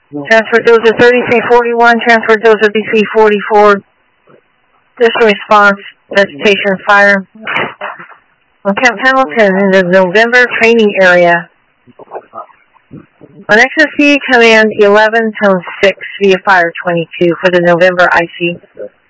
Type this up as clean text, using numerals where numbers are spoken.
Transfer dozer 3341, transfer dozer DC-44. This response, vegetation fire. On Camp Hamilton in the November training area. On XSC command 11 tone 6 via fire 22 for the November IC.